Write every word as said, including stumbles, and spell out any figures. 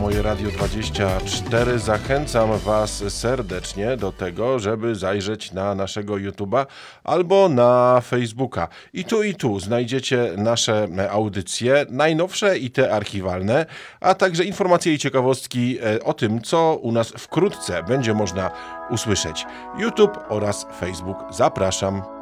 Moje Radio dwadzieścia cztery. Zachęcam Was serdecznie do tego, żeby zajrzeć na naszego YouTube'a albo na Facebooka. I tu i tu znajdziecie nasze audycje, najnowsze i te archiwalne, a także informacje i ciekawostki o tym, co u nas wkrótce będzie można usłyszeć. YouTube oraz Facebook. Zapraszam.